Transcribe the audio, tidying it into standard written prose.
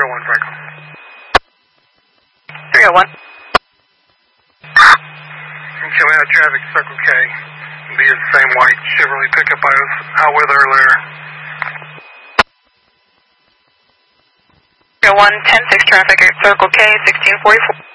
301 Franco. 301. Okay, we had traffic Circle K. Be the same white Chevrolet pickup I was out with earlier. 301, 10-6 traffic at Circle K, 1644.